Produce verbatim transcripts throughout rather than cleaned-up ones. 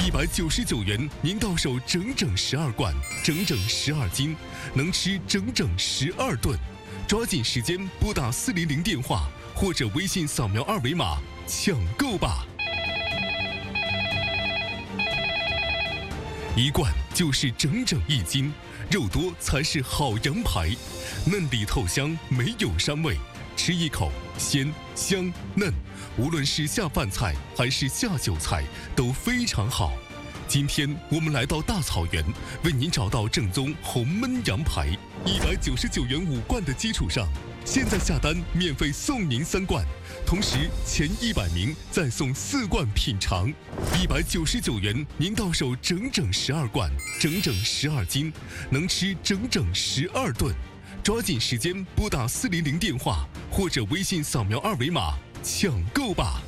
一百九十九元，您到手整整十二罐，整整十二斤，能吃整整十二顿。抓紧时间拨打四零零电话或者微信扫描二维码抢购吧！一罐就是整整一斤，肉多才是好羊排，嫩里透香，没有膻味，吃一口鲜香嫩，无论是下饭菜还是下酒菜都非常好。今天我们来到大草原，为您找到正宗红焖羊排，一百九十九元五罐的基础上，现在下单免费送您三罐，同时前一百名再送四罐品尝。一百九十九元，您到手整整十二罐，整整十二斤，能吃整整十二顿。抓紧时间拨打四零零电话或者微信扫描二维码抢购吧！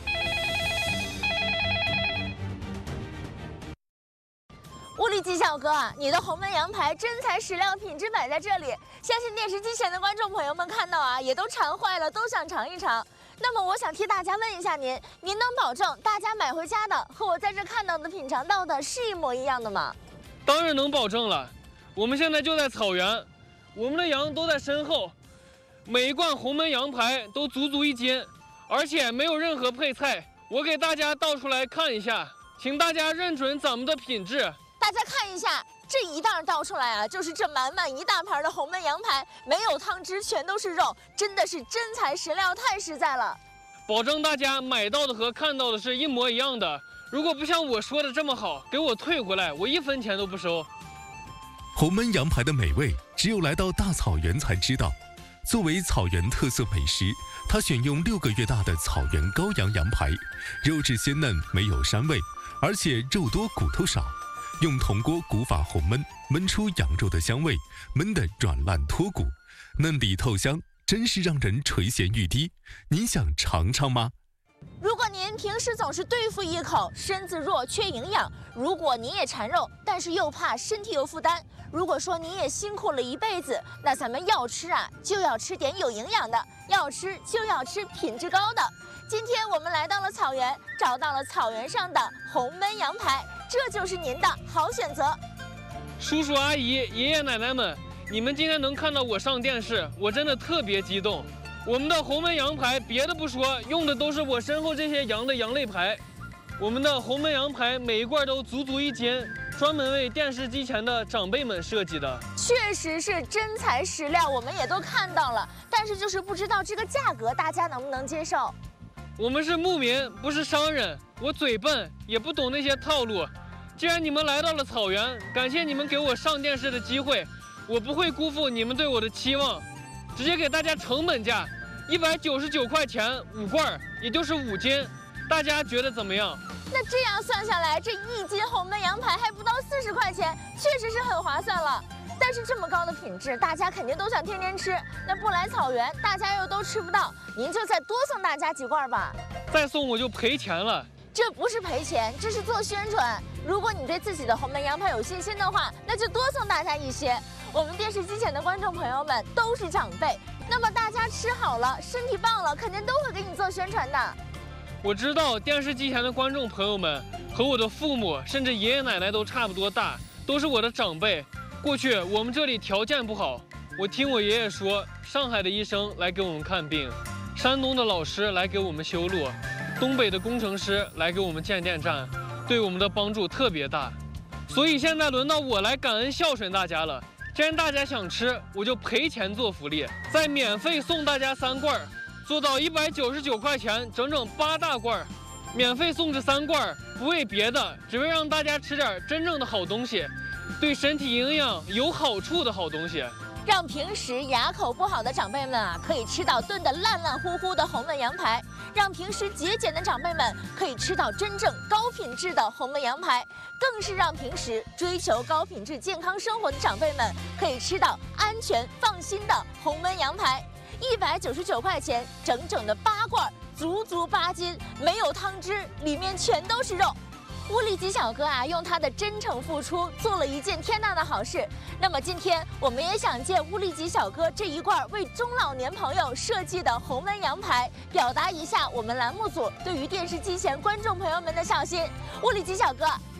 物理吉小哥，你的红焖羊排真材实料，品质摆在这里，相信电视机前的观众朋友们看到啊，也都馋坏了，都想尝一尝。那么我想替大家问一下您，您能保证大家买回家的和我在这看到的、品尝到的是一模一样的吗？ 当然能保证了，我们现在就在草原，我们的羊都在身后，每一罐红焖羊排都足足一斤，而且没有任何配菜。我给大家倒出来看一下，请大家认准咱们的品质。 大家看一下，这一袋倒出来啊，就是这满满一大盘的红焖羊排，没有汤汁，全都是肉，真的是真材实料，太实在了。 保证大家买到的和看到的是一模一样的。如果不像我说的这么好，给我退回来，我一分钱都不收。 红焖羊排的美味，只有来到大草原才知道。作为草原特色美食，它选用六个月大的草原羔羊羊排，肉质鲜嫩，没有膻味，而且肉多骨头少。用铜锅古法红焖，焖出羊肉的香味，焖得软烂脱骨，嫩里透香，真是让人垂涎欲滴。您想尝尝吗？ 如果您平时总是对付一口，身子弱缺营养；如果您也馋肉，但是又怕身体有负担；如果说您也辛苦了一辈子，那咱们要吃啊，就要吃点有营养的，要吃就要吃品质高的。今天我们来到了草原，找到了草原上的红焖羊排，这就是您的好选择。 叔叔阿姨、爷爷奶奶们，你们今天能看到我上电视，我真的特别激动。我们的红焖羊排，别的不说，用的都是我身后这些羊的羊肋排。我们的红焖羊排每一罐都足足一斤，专门为电视机前的长辈们设计的。 确实是真材实料，我们也都看到了，但是就是不知道这个价格大家能不能接受。 我们是牧民，不是商人，我嘴笨，也不懂那些套路。既然你们来到了草原，感谢你们给我上电视的机会，我不会辜负你们对我的期望。直接给大家成本价，一百九十九块钱五罐，也就是五斤，大家觉得怎么样？ 那这样算下来，这一斤红焖羊排还不到四十块钱，确实是很划算了。但是这么高的品质，大家肯定都想天天吃。那不来草原，大家又都吃不到，您就再多送大家几罐吧。 再送我就赔钱了。 这不是赔钱，这是做宣传。如果你对自己的红焖羊排有信心的话，那就多送大家一些。我们电视机前的观众朋友们都是长辈，那么大家吃好了，身体棒了，肯定都会给你做宣传的。 我知道电视机前的观众朋友们和我的父母，甚至爷爷奶奶都差不多大，都是我的长辈。过去我们这里条件不好，我听我爷爷说，上海的医生来给我们看病，山东的老师来给我们修路，东北的工程师来给我们建电站，对我们的帮助特别大。所以现在轮到我来感恩孝顺大家了。既然大家想吃，我就赔钱做福利，再免费送大家三罐，做到一百九十九块钱，整整八大罐，免费送这三罐，不为别的，只为让大家吃点真正的好东西，对身体营养有好处的好东西。 让平时牙口不好的长辈们啊，可以吃到炖得烂烂乎乎的红焖羊排；让平时节俭的长辈们可以吃到真正高品质的红焖羊排，更是让平时追求高品质健康生活的长辈们可以吃到安全放心的红焖羊排。一百九十九块钱，整整的八罐，足足八斤，没有汤汁，里面全都是肉。乌力吉小哥啊，用他的真诚付出做了一件天大的好事。那么今天我们也想借乌力吉小哥这一罐为中老年朋友设计的红焖羊排，表达一下我们栏目组对于电视机前观众朋友们的孝心。乌力吉小哥，